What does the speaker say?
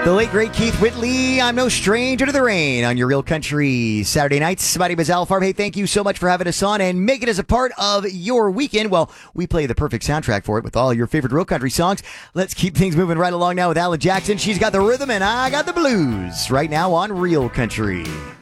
The late, great Keith Whitley, I'm no stranger to the rain on your Real Country Saturday nights. My name is Al Farb. Hey, thank you so much for having us on and make it as a part of your weekend. Well, we play the perfect soundtrack for it with all your favorite Real Country songs. Let's keep things moving right along now with Alan Jackson. She's got the rhythm and I got the blues right now on Real Country.